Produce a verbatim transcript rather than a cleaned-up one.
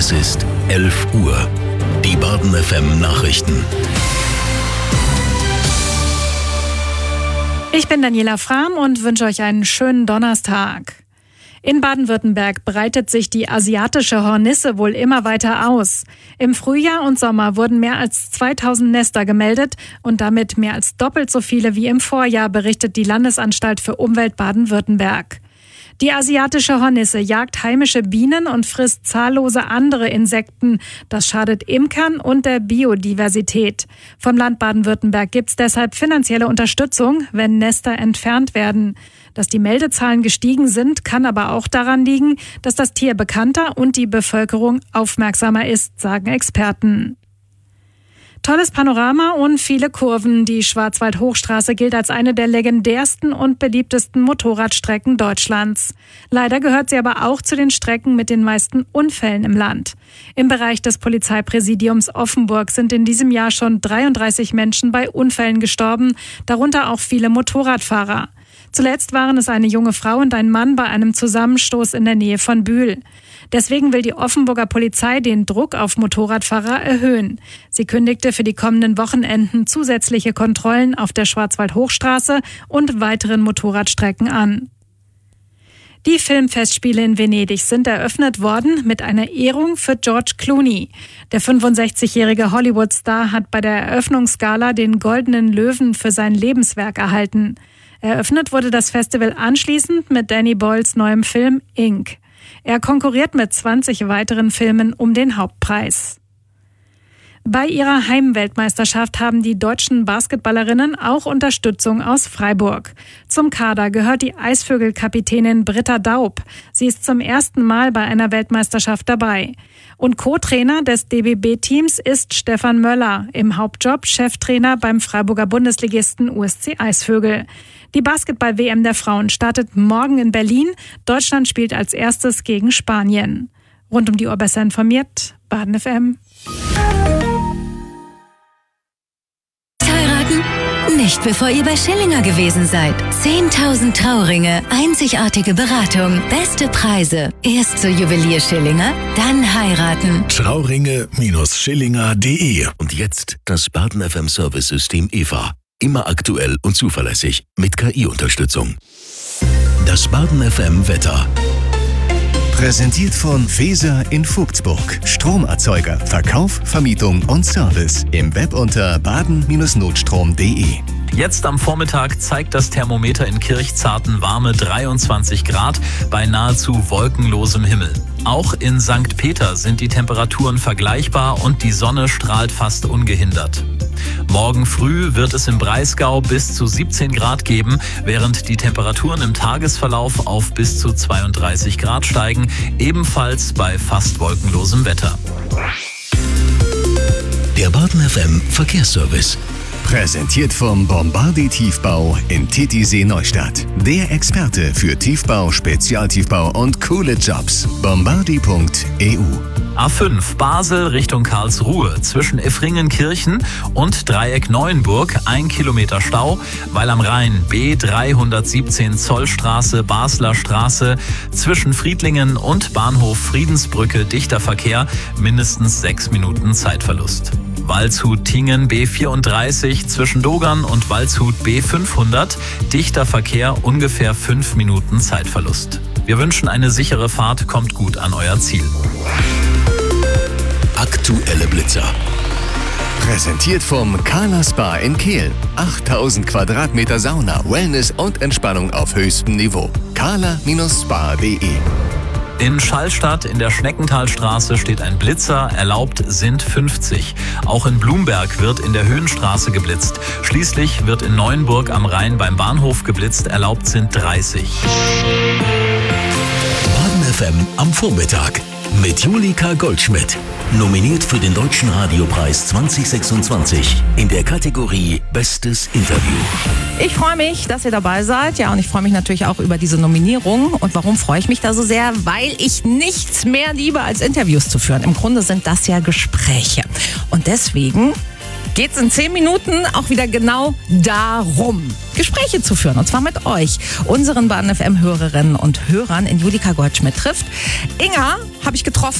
Es ist elf Uhr. Die Baden F M Nachrichten. Ich bin Daniela Frahm und wünsche euch einen schönen Donnerstag. In Baden-Württemberg breitet sich die asiatische Hornisse wohl immer weiter aus. Im Frühjahr und Sommer wurden mehr als zweitausend Nester gemeldet und damit mehr als doppelt so viele wie im Vorjahr, berichtet die Landesanstalt für Umwelt Baden-Württemberg. Die asiatische Hornisse jagt heimische Bienen und frisst zahllose andere Insekten. Das schadet Imkern und der Biodiversität. Vom Land Baden-Württemberg gibt es deshalb finanzielle Unterstützung, wenn Nester entfernt werden. Dass die Meldezahlen gestiegen sind, kann aber auch daran liegen, dass das Tier bekannter und die Bevölkerung aufmerksamer ist, sagen Experten. Tolles Panorama und viele Kurven. Die Schwarzwald-Hochstraße gilt als eine der legendärsten und beliebtesten Motorradstrecken Deutschlands. Leider gehört sie aber auch zu den Strecken mit den meisten Unfällen im Land. Im Bereich des Polizeipräsidiums Offenburg sind in diesem Jahr schon dreiunddreißig Menschen bei Unfällen gestorben, darunter auch viele Motorradfahrer. Zuletzt waren es eine junge Frau und ein Mann bei einem Zusammenstoß in der Nähe von Bühl. Deswegen will die Offenburger Polizei den Druck auf Motorradfahrer erhöhen. Sie kündigte für die kommenden Wochenenden zusätzliche Kontrollen auf der Schwarzwald-Hochstraße und weiteren Motorradstrecken an. Die Filmfestspiele in Venedig sind eröffnet worden mit einer Ehrung für George Clooney. Der fünfundsechzigjährige Hollywood-Star hat bei der Eröffnungsgala den Goldenen Löwen für sein Lebenswerk erhalten. Eröffnet wurde das Festival anschließend mit Danny Boyles neuem Film Ink. Er konkurriert mit zwanzig weiteren Filmen um den Hauptpreis. Bei ihrer Heimweltmeisterschaft haben die deutschen Basketballerinnen auch Unterstützung aus Freiburg. Zum Kader gehört die Eisvögel-Kapitänin Britta Daub. Sie ist zum ersten Mal bei einer Weltmeisterschaft dabei. Und Co-Trainer des D B B-Teams ist Stefan Möller, im Hauptjob Cheftrainer beim Freiburger Bundesligisten U S C Eisvögel. Die Basketball-W M der Frauen startet morgen in Berlin. Deutschland spielt als erstes gegen Spanien. Rund um die Uhr besser informiert, Baden F M. Heiraten? Nicht bevor ihr bei Schillinger gewesen seid. zehntausend Trauringe, einzigartige Beratung, beste Preise. Erst zur Juwelier Schillinger, dann heiraten. Trauringe Schillinger punkt de. Und jetzt das Baden F M Service-System E V A. Immer aktuell und zuverlässig mit K I-Unterstützung. Das Baden F M Wetter. Präsentiert von Feser in Vogtsburg. Stromerzeuger, Verkauf, Vermietung und Service. Im Web unter baden Notstrom punkt de. Jetzt am Vormittag zeigt das Thermometer in Kirchzarten warme dreiundzwanzig Grad bei nahezu wolkenlosem Himmel. Auch in Sankt Peter sind die Temperaturen vergleichbar und die Sonne strahlt fast ungehindert. Morgen früh wird es im Breisgau bis zu siebzehn Grad geben, während die Temperaturen im Tagesverlauf auf bis zu zweiunddreißig Grad steigen, ebenfalls bei fast wolkenlosem Wetter. Der Baden F M Verkehrsservice. Präsentiert vom Bombardi Tiefbau in Titisee Neustadt. Der Experte für Tiefbau, Spezialtiefbau und coole Jobs. bombardi punkt e u. A fünf Basel Richtung Karlsruhe zwischen Effringenkirchen und Dreieck Neuenburg ein Kilometer Stau, weil am Rhein B dreihundertsiebzehn Zollstraße, Basler Straße zwischen Friedlingen und Bahnhof Friedensbrücke dichter Verkehr, mindestens sechs Minuten Zeitverlust. Waldshut-Tingen B vierunddreißig zwischen Dogern und Waldshut B fünfhundert, dichter Verkehr, ungefähr fünf Minuten Zeitverlust. Wir wünschen eine sichere Fahrt, kommt gut an euer Ziel. Aktuelle Blitzer. Präsentiert vom Kala Spa in Kehl. achttausend Quadratmeter Sauna, Wellness und Entspannung auf höchstem Niveau. kala Spa punkt de. In Schallstadt in der Schneckenthalstraße steht ein Blitzer, erlaubt sind fünfzig. Auch in Blumberg wird in der Höhenstraße geblitzt. Schließlich wird in Neuenburg am Rhein beim Bahnhof geblitzt, erlaubt sind dreißig. Baden F M am Vormittag mit Julika Goldschmidt. Nominiert für den Deutschen Radiopreis zwanzig sechsundzwanzig in der Kategorie Bestes Interview. Ich freue mich, dass ihr dabei seid. Ja, und ich freue mich natürlich auch über diese Nominierung. Und warum freue ich mich da so sehr? Weil ich nichts mehr liebe, als Interviews zu führen. Im Grunde sind das ja Gespräche. Und deswegen geht es in zehn Minuten auch wieder genau darum, Gespräche zu führen. Und zwar mit euch, unseren Baden F M-Hörerinnen und Hörern in Julika Goldschmidt trifft. Inga habe ich getroffen.